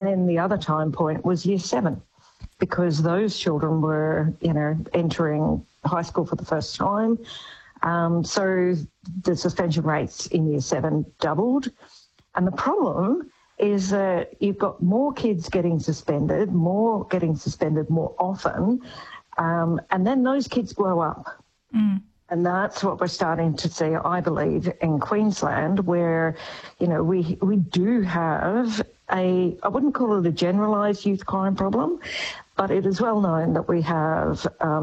then the other time point was year 7, because those children were, entering high school for the first time. So the suspension rates in year 7 doubled. And the problem is that you've got more kids getting suspended more often, and then those kids grow up. And that's what we're starting to see, I believe, in Queensland, where, we do have I wouldn't call it a generalised youth crime problem, but it is well known that we have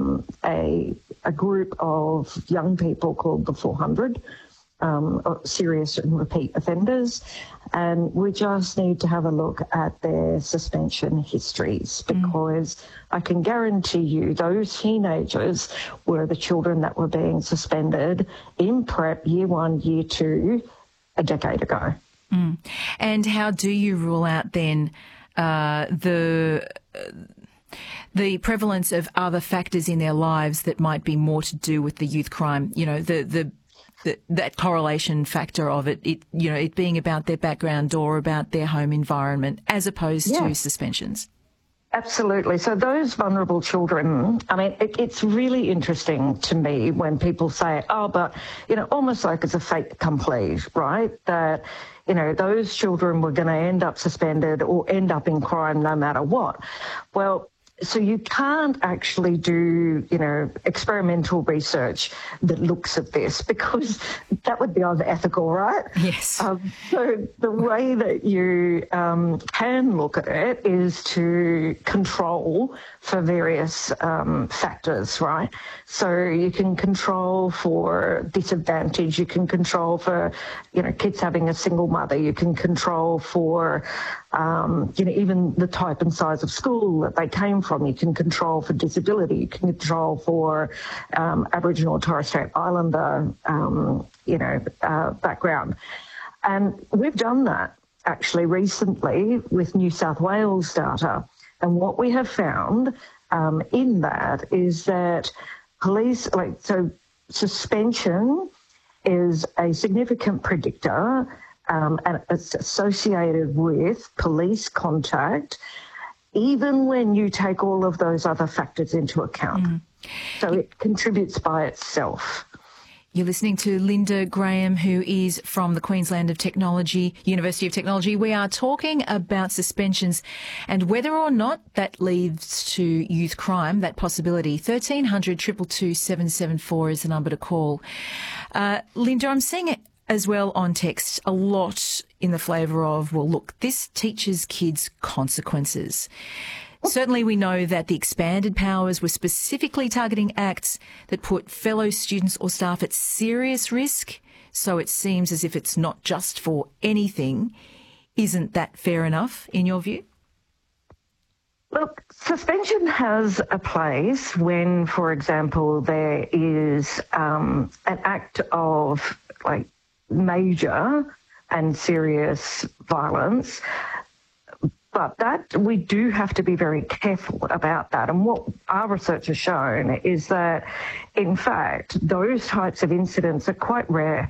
a group of young people called the 400, serious and repeat offenders, and we just need to have a look at their suspension histories, because I can guarantee you those teenagers were the children that were being suspended in prep year 1, year 2 a decade ago. And how do you rule out then the prevalence of other factors in their lives that might be more to do with the youth crime, that correlation factor of it being about their background or about their home environment as opposed to suspensions? Absolutely. So those vulnerable children, it's really interesting to me when people say, but, almost like it's a fait accompli, right? That, those children were going to end up suspended or end up in crime no matter what. Well, so you can't actually do, experimental research that looks at this, because that would be unethical, right? Yes. So the way that you can look at it is to control for various factors, right? So you can control for disadvantage, you can control for, kids having a single mother, you can control for, even the type and size of school that they came from, you can control for disability, you can control for Aboriginal and Torres Strait Islander, background. And we've done that actually recently with New South Wales data. And what we have found in that is that suspension is a significant predictor, and it's associated with police contact, even when you take all of those other factors into account. So it contributes by itself. You're listening to Linda Graham, who is from the Queensland University of Technology. We are talking about suspensions and whether or not that leads to youth crime, that possibility. 1300 222 774 is the number to call. Linda, I'm seeing it as well on text a lot in the flavour of, well, look, this teaches kids consequences. Certainly we know that the expanded powers were specifically targeting acts that put fellow students or staff at serious risk, so it seems as if it's not just for anything. Isn't that fair enough in your view? Look, suspension has a place when, for example, there is an act of major and serious violence. But that we do have to be very careful about that. And what our research has shown is that, in fact, those types of incidents are quite rare.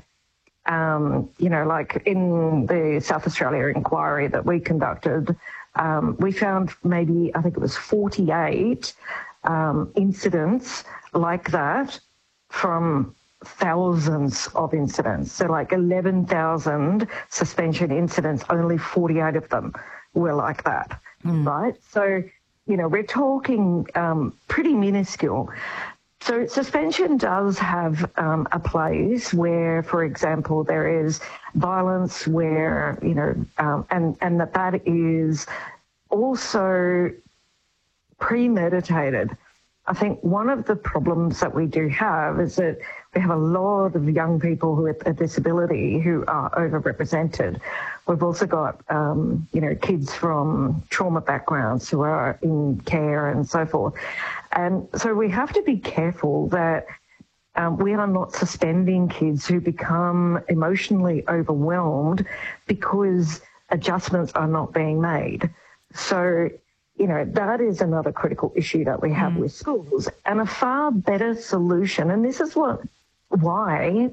Like in the South Australia inquiry that we conducted, we found maybe, I think it was 48 incidents like that from thousands of incidents. So 11,000 suspension incidents, only 48 of them were like that, right? So, we're talking pretty minuscule. So suspension does have a place where, for example, there is violence where, and that is also premeditated. I think one of the problems that we do have is that we have a lot of young people with a disability who are overrepresented. We've also got, kids from trauma backgrounds who are in care and so forth. And so we have to be careful that we are not suspending kids who become emotionally overwhelmed because adjustments are not being made. So, that is another critical issue that we have with schools. And a far better solution, and this is why,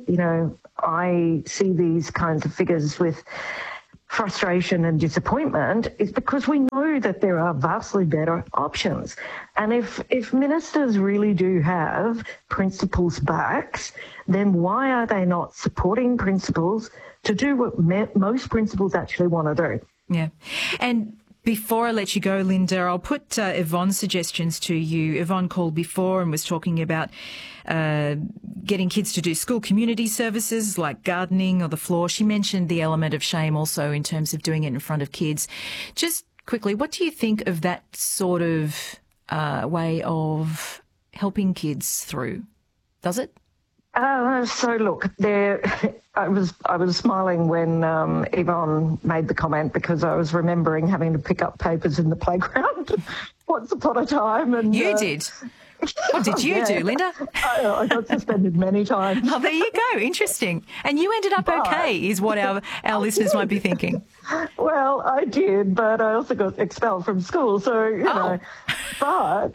I see these kinds of figures with frustration and disappointment, is because we know know that there are vastly better options. And if ministers really do have principals' backs, then why are they not supporting principals to do what most principals actually want to do? Yeah. And before I let you go, Linda, I'll put Yvonne's suggestions to you. Yvonne called before and was talking about getting kids to do school community services like gardening or the floor. She mentioned the element of shame also in terms of doing it in front of kids. Just quickly, what do you think of that sort of way of helping kids through? Does it? So look, I was smiling when Yvonne made the comment, because I was remembering having to pick up papers in the playground once upon a time. And you did. What did you do, Linda? I got suspended many times. Oh, there you go. Interesting. And you ended up okay, is what our listeners might be thinking. Well, I did, but I also got expelled from school. So, you know, but...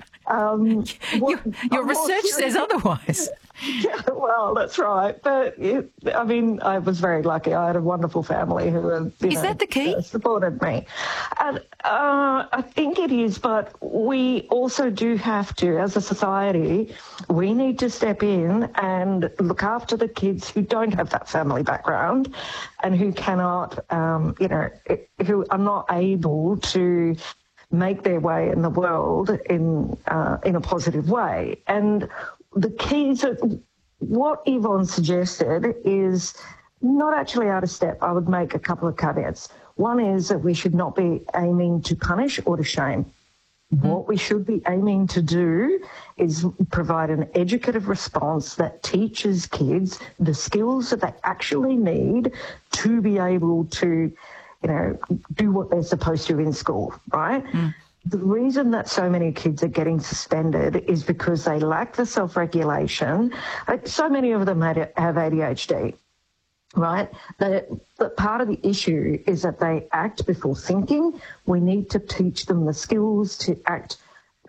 your research says otherwise. Yeah, well, that's right. But, I was very lucky. I had a wonderful family who, is that the key? Supported me. And I think it is, but we also do have to, as a society, we need to step in and look after the kids who don't have that family background and who cannot, who are not able to make their way in the world in a positive way. And the keys of what Yvonne suggested is not actually out of step. I would make a couple of caveats. One is that we should not be aiming to punish or to shame. What we should be aiming to do is provide an educative response that teaches kids the skills that they actually need to be able to, do what they're supposed to in school, right? The reason that so many kids are getting suspended is because they lack the self-regulation. So many of them have ADHD, right? The part of the issue is that they act before thinking. We need to teach them the skills to act,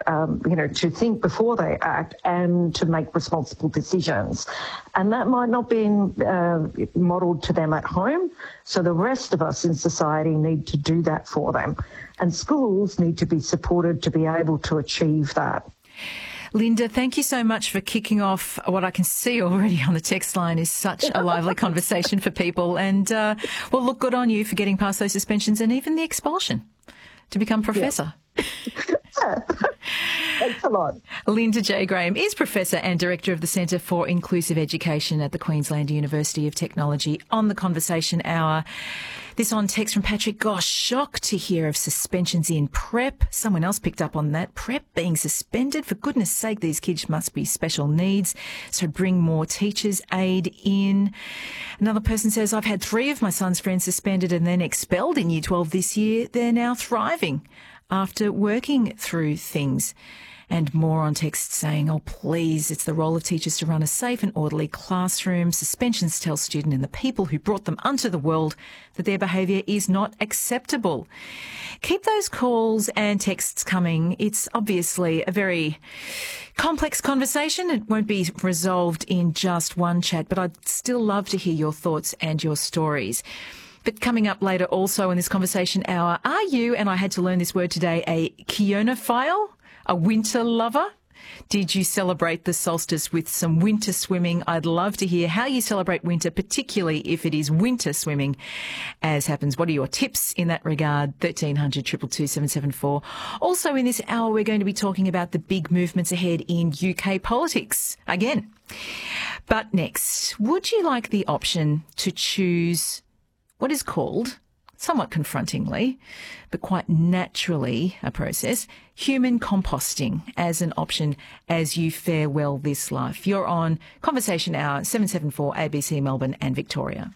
to think before they act and to make responsible decisions. And that might not be modelled to them at home. So the rest of us in society need to do that for them. And schools need to be supported to be able to achieve that. Linda, thank you so much for kicking off what I can see already on the text line is such a lively conversation for people. And, look, good on you for getting past those suspensions and even the expulsion to become professor. Yeah. Thanks a lot. Linda J. Graham is Professor and Director of the Centre for Inclusive Education at the Queensland University of Technology. On the Conversation Hour, this on text from Patrick. Gosh, shocked to hear of suspensions in prep. Someone else picked up on that. Prep being suspended. For goodness sake, these kids must be special needs. So bring more teachers' aid in. Another person says, I've had 3 of my son's friends suspended and then expelled in Year 12 this year. They're now thriving after working through things. And more on text saying, oh, please, it's the role of teachers to run a safe and orderly classroom. Suspensions tell students and the people who brought them onto the world that their behaviour is not acceptable. Keep those calls and texts coming. It's obviously a very complex conversation. It won't be resolved in just one chat, but I'd still love to hear your thoughts and your stories. But coming up later also in this conversation hour, are you, and I had to learn this word today, a Keonophile? A winter lover? Did you celebrate the solstice with some winter swimming? I'd love to hear how you celebrate winter, particularly if it is winter swimming, as happens. What are your tips in that regard? 1300 222 774. Also in this hour, we're going to be talking about the big movements ahead in UK politics again. But next, would you like the option to choose what is called, somewhat confrontingly, but quite naturally a process, human composting as an option as you farewell this life? You're on Conversation Hour, 774 ABC Melbourne and Victoria.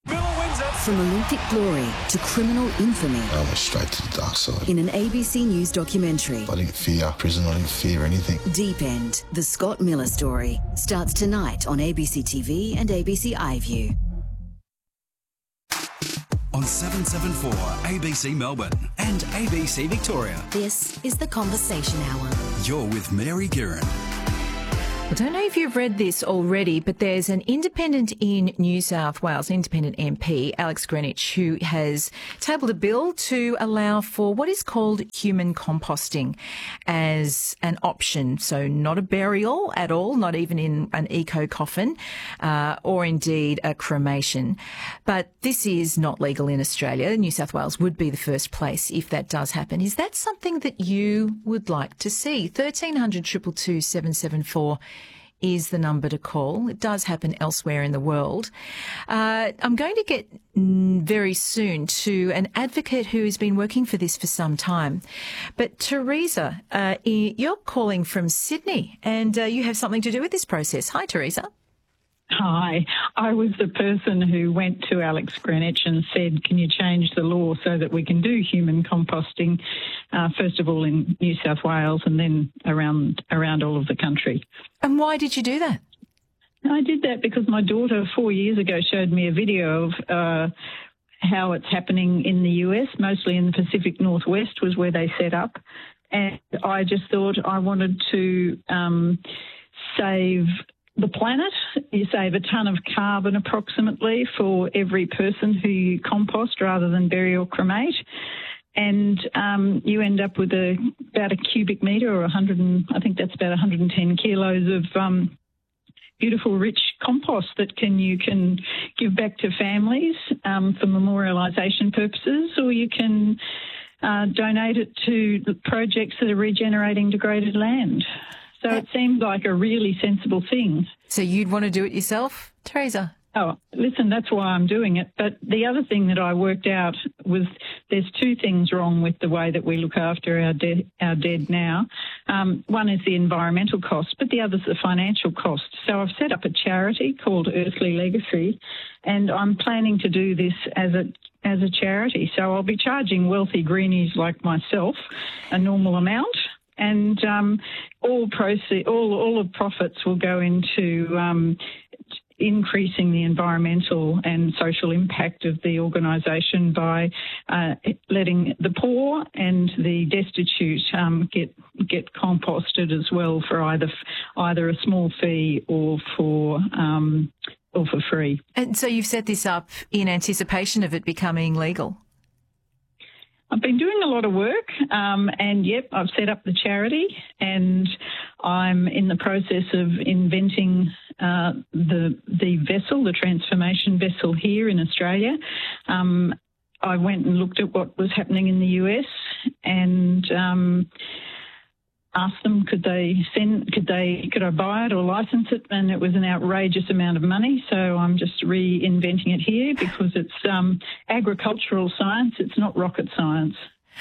From Olympic glory to criminal infamy. I went straight to the dark side. In an ABC News documentary. I didn't fear prison, I didn't fear anything. Deep End, the Scott Miller story, starts tonight on ABC TV and ABC iView. On 774 ABC Melbourne and ABC Victoria. This is the Conversation Hour. You're with Mary Guerin. I don't know if you've read this already, but there's an independent in New South Wales, independent MP, Alex Greenwich, who has tabled a bill to allow for what is called human composting as an option. So not a burial at all, not even in an eco-coffin, or indeed a cremation. But this is not legal in Australia. New South Wales would be the first place if that does happen. Is that something that you would like to see? 1300 222 774 is the number to call. It does happen elsewhere in the world. I'm going to get very soon to an advocate who has been working for this for some time. But Teresa, you're calling from Sydney and you have something to do with this process. Hi, Teresa. Hi. I was the person who went to Alex Greenwich and said, can you change the law so that we can do human composting, first of all in New South Wales and then around all of the country. And why did you do that? I did that because my daughter 4 years ago showed me a video of how it's happening in the US, mostly in the Pacific Northwest was where they set up. And I just thought I wanted to save the planet. You save a ton of carbon approximately for every person who you compost rather than bury or cremate. And you end up with about a cubic metre or I think that's about 110 kilos of beautiful, rich compost that you can give back to families for memorialisation purposes, or you can donate it to projects that are regenerating degraded land. So it seems like a really sensible thing. So you'd want to do it yourself, Teresa? Oh, listen, that's why I'm doing it. But the other thing that I worked out was there's two things wrong with the way that we look after our dead now. One is the environmental cost, but the other is the financial cost. So I've set up a charity called Earthly Legacy, and I'm planning to do this as a charity. So I'll be charging wealthy greenies like myself a normal amount. And all of profits will go into increasing the environmental and social impact of the organisation by letting the poor and the destitute get composted as well for either a small fee or for free. And so you've set this up in anticipation of it becoming legal? I've been doing a lot of work, and I've set up the charity, and I'm in the process of inventing the vessel, the transformation vessel here in Australia. I went and looked at what was happening in the US and asked them could I buy it or license it, and it was an outrageous amount of money. So I'm just reinventing it here because it's agricultural science. It's not rocket science.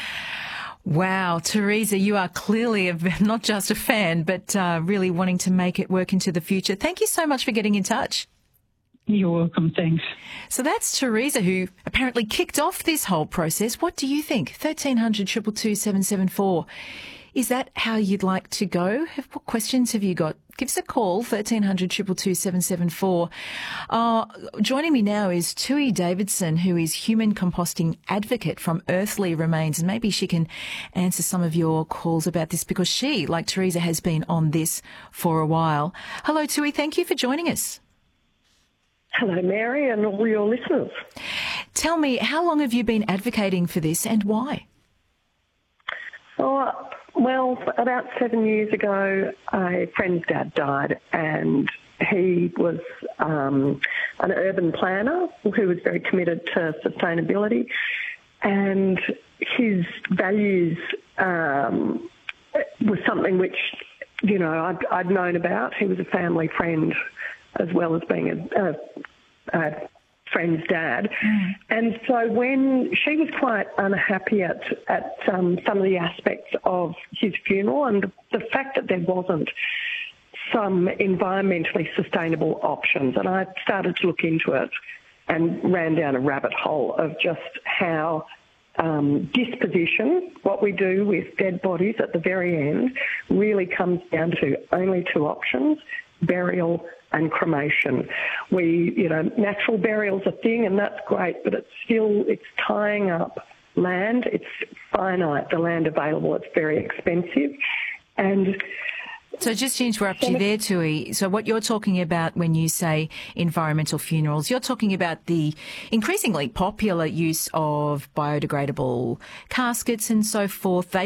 Wow, Teresa, you are clearly not just a fan, but really wanting to make it work into the future. Thank you so much for getting in touch. You're welcome. Thanks. So that's Teresa, who apparently kicked off this whole process. What do you think? 1300 222 774. Is that how you'd like to go? What questions have you got? Give us a call, 1300 222 774. Joining me now is Tui Davidson, who is human composting advocate from Earthly Remains, and maybe she can answer some of your calls about this because she, like Teresa, has been on this for a while. Hello, Tui. Thank you for joining us. Hello, Mary, and all your listeners. Tell me, how long have you been advocating for this and why? Well, about 7 years ago, a friend's dad died, and he was an urban planner who was very committed to sustainability, and his values was something which, I'd known about. He was a family friend as well as being a friend's dad. And so when she was quite unhappy at some of the aspects of his funeral and the fact that there wasn't some environmentally sustainable options, and I started to look into it and ran down a rabbit hole of just how disposition, what we do with dead bodies at the very end, really comes down to only two options: burial and cremation. Natural burial's a thing, and that's great, but it's tying up land. It's finite, the land available. It's very expensive. And So just to interrupt you there, Tui, so what you're talking about when you say environmental funerals, you're talking about the increasingly popular use of biodegradable caskets and so forth. They